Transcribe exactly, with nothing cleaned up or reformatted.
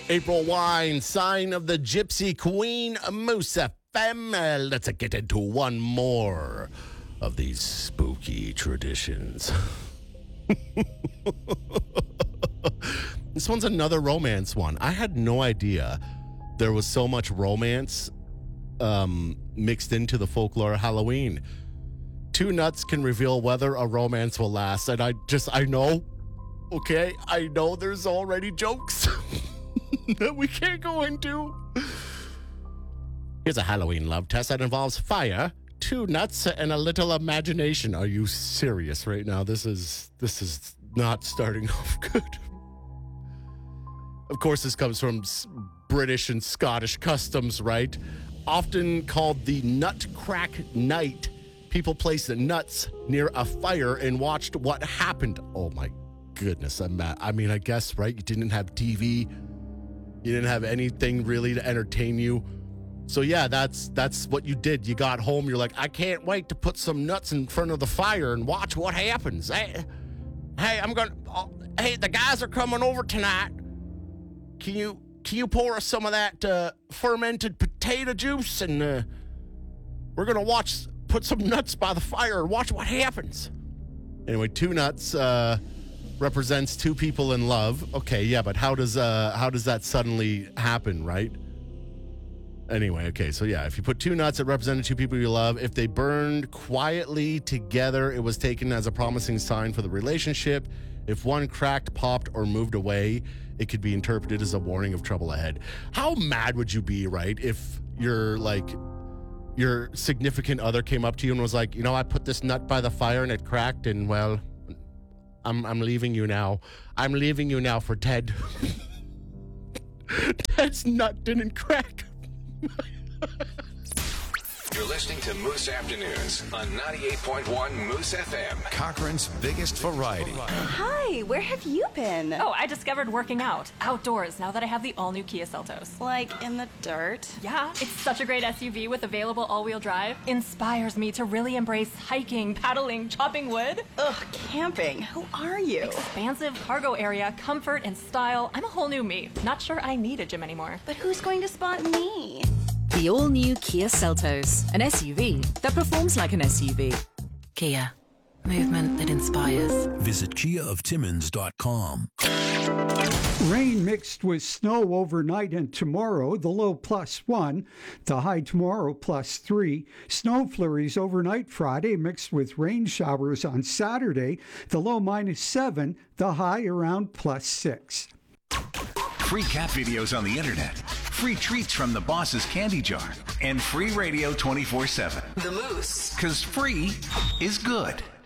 April Wine, Sign of the Gypsy Queen, Moose F M. Uh, let's get into one more of these spooky traditions. This one's another romance one. I had no idea there was so much romance um, mixed into the folklore of Halloween. Two nuts can reveal whether a romance will last. And I just, I know, okay, I know there's already jokes that we can't go into. Here's a Halloween love test that involves fire, two nuts, and a little imagination. Are you serious right now? This is this is not starting off good. Of course, this comes from British and Scottish customs, right? Often called the nut crack night. People placed the nuts near a fire and watched what happened. Oh my goodness, I'm mad. I mean, I guess, right? You didn't have T V. You didn't have anything really to entertain you. So yeah, that's that's what you did. You got home, you're like, I can't wait to put some nuts in front of the fire and watch what happens. Hey, hey, I'm gonna. Oh, hey, the guys are coming over tonight. Can you can you pour us some of that uh, fermented potato juice and uh, we're gonna watch. Put some nuts by the fire and watch what happens. Anyway, two nuts uh, represents two people in love. Okay, yeah, but how does uh, how does that suddenly happen, right? Anyway, okay, so yeah, if you put two nuts, it represented two people you love. If they burned quietly together, it was taken as a promising sign for the relationship. If one cracked, popped, or moved away, it could be interpreted as a warning of trouble ahead. How mad would you be, right, if you're like... your significant other came up to you and was like, you know, I put this nut by the fire and it cracked and, well, I'm I'm leaving you now. I'm leaving you now for Ted. Ted's nut didn't crack. You're listening to Moose Afternoons on ninety-eight point one Moose F M. Cochrane's biggest variety. Hi, where have you been? Oh, I discovered working out outdoors now that I have the all-new Kia Seltos. Like in the dirt? Yeah, it's such a great S U V with available all-wheel drive. Inspires me to really embrace hiking, paddling, chopping wood. Ugh, camping. Who are you? Expansive cargo area, comfort and style. I'm a whole new me. Not sure I need a gym anymore. But who's going to spot me? The all-new Kia Seltos, an S U V that performs like an S U V. Kia, movement that inspires. Visit kia of timmins dot com. Rain mixed with snow overnight and tomorrow, the low plus one, the high tomorrow plus three. Snow flurries overnight Friday mixed with rain showers on Saturday, the low minus seven, the high around plus six. Free cat videos on the internet, free treats from the boss's candy jar, and free radio twenty-four seven. The Moose. Because free is good.